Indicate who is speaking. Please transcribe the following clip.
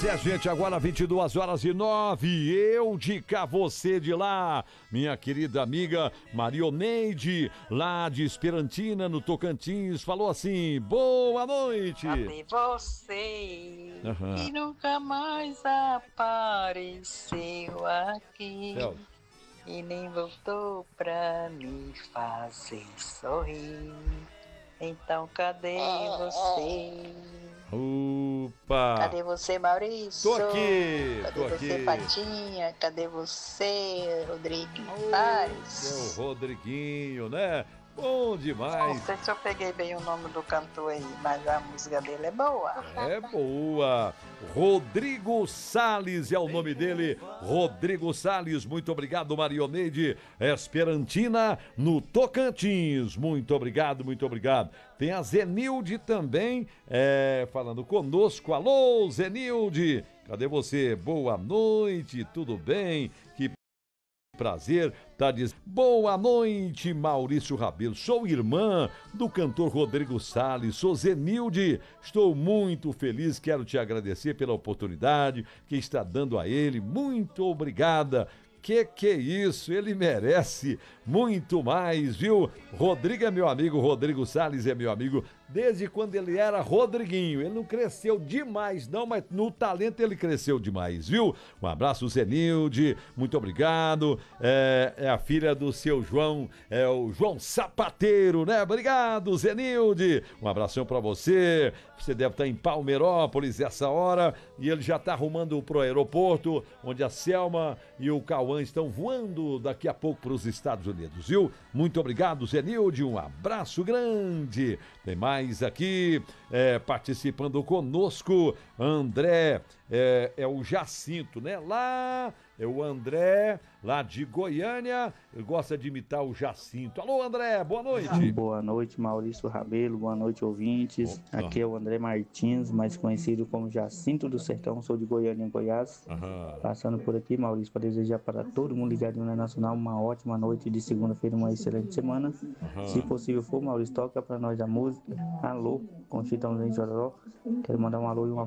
Speaker 1: É, gente, agora 22h09, eu de cá, você de lá, minha querida amiga Marioneide, lá de Esperantina, no Tocantins, falou assim, boa noite.
Speaker 2: Cadê você?
Speaker 1: Aham.
Speaker 2: E nunca mais apareceu aqui.
Speaker 1: Céu.
Speaker 2: E nem voltou pra me fazer sorrir. Então cadê você?
Speaker 1: Opa!
Speaker 2: Cadê você, Maurício?
Speaker 1: Tô aqui,
Speaker 2: Cadê
Speaker 1: tô
Speaker 2: você,
Speaker 1: aqui.
Speaker 2: Patinha? Cadê você, Rodrigo
Speaker 1: Meu
Speaker 2: Tavares?
Speaker 1: Rodriguinho, né? Bom
Speaker 2: Não
Speaker 1: demais.
Speaker 2: sei se eu peguei bem o nome do cantor aí, mas a música dele é boa.
Speaker 1: É boa. Rodrigo Salles é o nome dele. Rodrigo Salles, muito obrigado, Marioneide Esperantina, no Tocantins. Muito obrigado, muito obrigado. Tem a Zenilde também, falando conosco. Alô, Zenilde, cadê você? Boa noite, tudo bem? Que prazer, tá dizendo. Boa noite, Maurício Rabelo. Sou irmã do cantor Rodrigo Salles, sou Zenilde. Estou muito feliz, quero te agradecer pela oportunidade que está dando a ele. Muito obrigada. Que é isso? Ele merece muito mais, viu? Rodrigo é meu amigo, Rodrigo Salles é meu amigo desde quando ele era Rodriguinho. Ele não cresceu demais não, mas no talento ele cresceu demais, viu? Um abraço, Zenilde, muito obrigado. É a filha do seu João, é o João Sapateiro, né? Obrigado, Zenilde. Um abração pra você. Você deve estar em Palmeirópolis essa hora e ele já tá arrumando pro aeroporto, onde a Selma e o Cauã estão voando daqui a pouco para os Estados Unidos, viu? Muito obrigado, Zenilde, um abraço grande. Tem mais aqui, participando conosco, André, é o Jacinto, né? Lá, é o André, lá de Goiânia, ele gosta de imitar o Jacinto. Alô, André, boa noite.
Speaker 3: Boa noite, Maurício Rabelo, boa noite, ouvintes. Aqui é o André Martins, mais conhecido como Jacinto do Sertão, sou de Goiânia, Goiás. Passando por aqui, Maurício, para desejar para todo mundo ligado no Nacional uma ótima noite de segunda-feira, uma excelente semana. Se possível for, Maurício, toca para nós a música Alô, com Chitãozinho e Chororó. Quero mandar um alô e um